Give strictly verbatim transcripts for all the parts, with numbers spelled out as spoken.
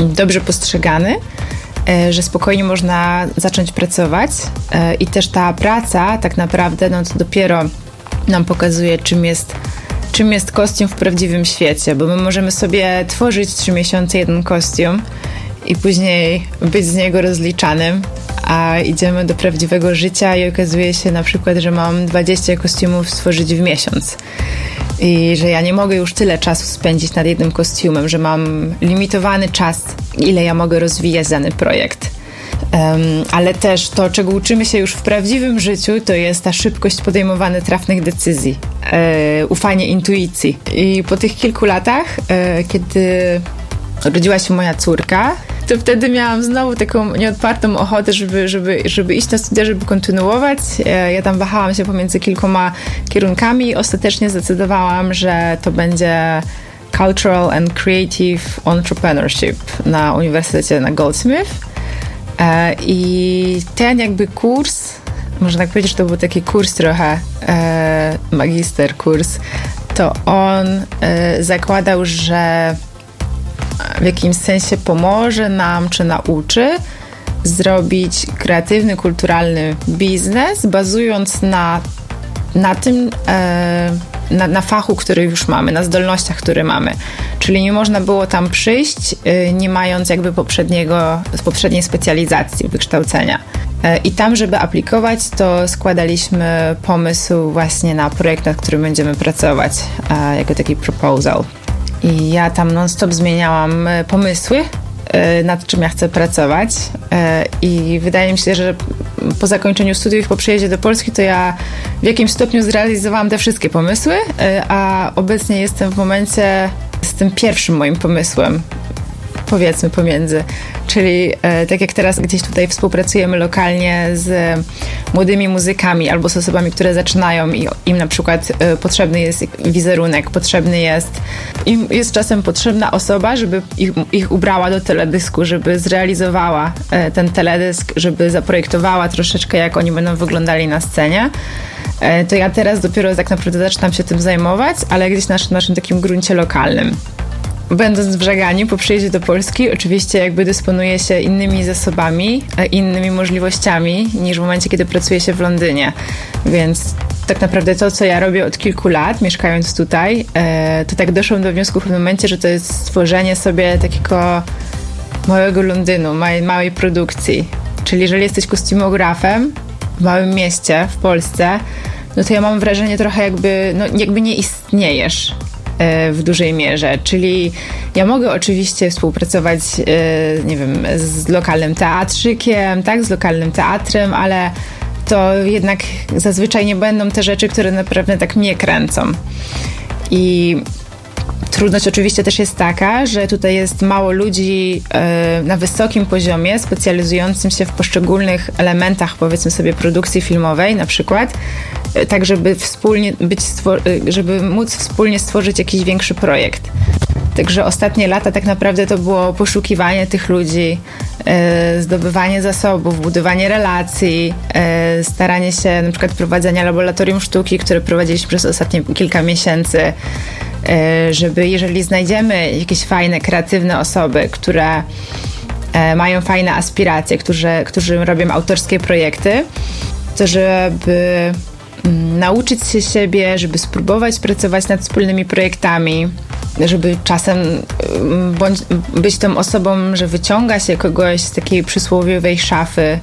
dobrze postrzegany, że spokojnie można zacząć pracować i też ta praca tak naprawdę no to dopiero nam pokazuje, czym jest, czym jest kostium w prawdziwym świecie, bo my możemy sobie tworzyć trzy miesiące jeden kostium i później być z niego rozliczanym, a idziemy do prawdziwego życia i okazuje się na przykład, że mam dwadzieścia kostiumów stworzyć w miesiąc i że ja nie mogę już tyle czasu spędzić nad jednym kostiumem, że mam limitowany czas, ile ja mogę rozwijać dany projekt. Um, ale też to, czego uczymy się już w prawdziwym życiu, to jest ta szybkość podejmowania trafnych decyzji, e, ufanie intuicji. I po tych kilku latach, e, kiedy urodziła się moja córka, to wtedy miałam znowu taką nieodpartą ochotę, żeby, żeby, żeby iść na studia, żeby kontynuować. Ja tam wahałam się pomiędzy kilkoma kierunkami i ostatecznie zdecydowałam, że to będzie Cultural and Creative Entrepreneurship na Uniwersytecie na Goldsmith. I ten jakby kurs, można tak powiedzieć, że to był taki kurs trochę, magister kurs, to on zakładał, że w jakimś sensie pomoże nam, czy nauczy zrobić kreatywny, kulturalny biznes, bazując na, na tym, e, na, na fachu, który już mamy, na zdolnościach, które mamy. Czyli nie można było tam przyjść, e, nie mając jakby poprzedniego, poprzedniej specjalizacji, wykształcenia. E, I tam, żeby aplikować, to składaliśmy pomysł właśnie na projekt, nad którym będziemy pracować, e, jako taki proposal. I ja tam non-stop zmieniałam pomysły, nad czym ja chcę pracować. I wydaje mi się, że po zakończeniu studiów, po przyjeździe do Polski, to ja w jakimś stopniu zrealizowałam te wszystkie pomysły, a obecnie jestem w momencie z tym pierwszym moim pomysłem, powiedzmy pomiędzy. Czyli e, tak jak teraz gdzieś tutaj współpracujemy lokalnie z młodymi muzykami albo z osobami, które zaczynają i im na przykład e, potrzebny jest wizerunek, potrzebny jest, im jest czasem potrzebna osoba, żeby ich, ich ubrała do teledysku, żeby zrealizowała e, ten teledysk, żeby zaprojektowała troszeczkę, jak oni będą wyglądali na scenie. E, to ja teraz dopiero tak naprawdę zaczynam się tym zajmować, ale gdzieś na naszym, naszym takim gruncie lokalnym. Będąc w Żeganiu po przyjeździe do Polski, oczywiście jakby dysponuje się innymi zasobami, innymi możliwościami niż w momencie, kiedy pracuje się w Londynie. Więc tak naprawdę to, co ja robię od kilku lat, mieszkając tutaj, to tak doszłam do wniosku w pewnym momencie, że to jest stworzenie sobie takiego małego Londynu, małej, małej produkcji. Czyli jeżeli jesteś kostiumografem w małym mieście w Polsce, no to ja mam wrażenie trochę jakby, no jakby nie istniejesz w dużej mierze, czyli ja mogę oczywiście współpracować, nie wiem, z lokalnym teatrzykiem, tak, z lokalnym teatrem, ale to jednak zazwyczaj nie będą te rzeczy, które naprawdę tak mnie kręcą. I trudność oczywiście też jest taka, że tutaj jest mało ludzi na wysokim poziomie specjalizującym się w poszczególnych elementach, powiedzmy sobie, produkcji filmowej na przykład, tak żeby wspólnie być, żeby móc wspólnie stworzyć jakiś większy projekt. Także ostatnie lata tak naprawdę to było poszukiwanie tych ludzi, zdobywanie zasobów, budowanie relacji, staranie się na przykład prowadzenia laboratorium sztuki, które prowadziliśmy przez ostatnie kilka miesięcy, żeby jeżeli znajdziemy jakieś fajne, kreatywne osoby, które mają fajne aspiracje, którzy, którzy robią autorskie projekty, to żeby nauczyć się siebie, żeby spróbować pracować nad wspólnymi projektami, żeby czasem bądź, być tą osobą, że wyciąga się kogoś z takiej przysłowiowej szafy,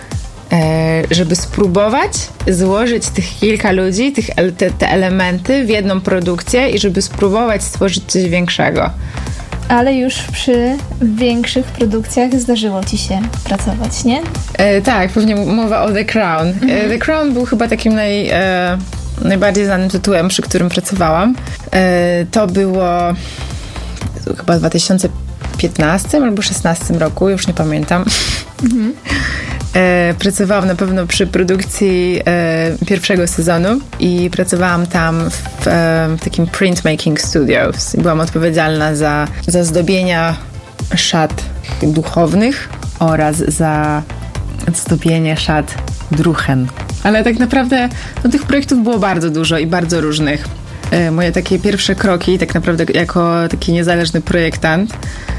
żeby spróbować złożyć tych kilka ludzi, tych, te, te elementy w jedną produkcję i żeby spróbować stworzyć coś większego. Ale już przy większych produkcjach zdarzyło ci się pracować, nie? E, tak, pewnie mowa o The Crown. Mhm. E, The Crown był chyba takim naj, e, najbardziej znanym tytułem, przy którym pracowałam. E, to było chyba w dwa tysiące piętnastym albo szesnastym roku, już nie pamiętam. Mhm. E, pracowałam na pewno przy produkcji e, pierwszego sezonu i pracowałam tam w, e, w takim printmaking studios. Byłam odpowiedzialna za, za zdobienia szat duchownych oraz za zdobienie szat druchen. Ale tak naprawdę no, tych projektów było bardzo dużo i bardzo różnych. E, moje takie pierwsze kroki tak naprawdę jako taki niezależny projektant